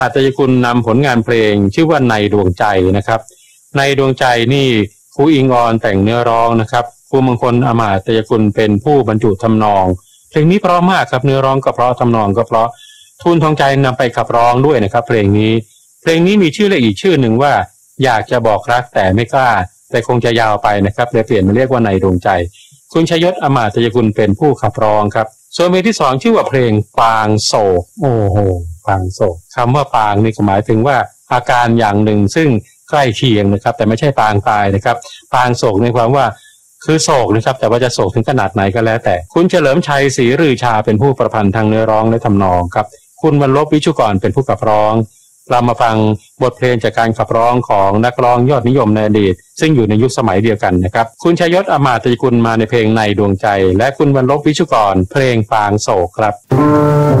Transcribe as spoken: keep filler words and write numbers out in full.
อาตยคุณนำผลงานเพลงชื่อว่าในดวงใจนะครับในดวงใจนี่ครูอิงออนแต่งเนื้อร้องนะครับครูมงคลอมาตยคุณเป็นผู้บรรจุทำนองเพลงนี้เพราะมากครับเนื้อร้องก็เพราะทำนองก็เพราะทูลทองใจนำไปขับร้องด้วยนะครับเพลงนี้เพลงนี้มีชื่อเรียกอีกชื่อหนึ่งว่าอยากจะบอกรักแต่ไม่กล้าแต่คงจะยาวไปนะครับเลยเปลี่ยนมาเรียกว่าในดวงใจคุณชยศอมาตยคุณเป็นผู้ขับร้องครับส่วนเพลงที่สองชื่อว่าเพลงปางโศกโอ้โหปางโศกคำว่าปางนี่หมายถึงว่าอาการอย่างหนึ่งซึ่งใกล้เคียงนะครับแต่ไม่ใช่ปางตายนะครับปางโศกในความว่าคือโศกนะครับแต่ว่าจะโศกถึงขนาดไหนก็แล้วแต่คุณเฉลิมชัยศรีรือชาเป็นผู้ประพันธ์ทางเนื้อร้องและทำนองครับคุณวรรลบวิชุกรเป็นผู้ขับร้องเรามาฟังบทเพลงจากการขับร้องของนักร้องยอดนิยมในอดีตซึ่งอยู่ในยุคสมัยเดียวกันนะครับคุณชยศอมาตยคุณมาในเพลงในดวงใจและคุณวรรลบวิชุกรเพลงปางโศกครับ